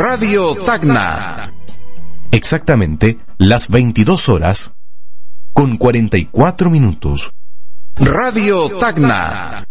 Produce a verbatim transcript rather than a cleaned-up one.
Radio Tacna. Exactamente las veintidós horas con cuarenta y cuatro minutos. Radio Tacna.